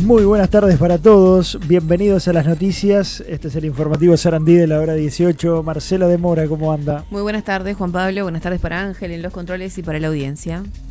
Muy buenas tardes para todos, bienvenidos a las noticias. Este es el informativo Sarandí de la hora 18. Marcela de Mora, ¿cómo anda? Muy buenas tardes, Juan Pablo, buenas tardes para Ángel en los controles y para la audiencia.